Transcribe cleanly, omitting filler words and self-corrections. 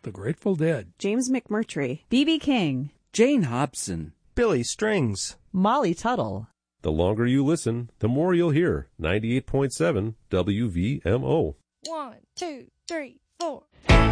The Grateful Dead, James McMurtry, B.B. King, Jane Hobson, Billy Strings, Molly Tuttle. The longer you listen, the more you'll hear. 98.7 WVMO. 1, 2, 3, 4.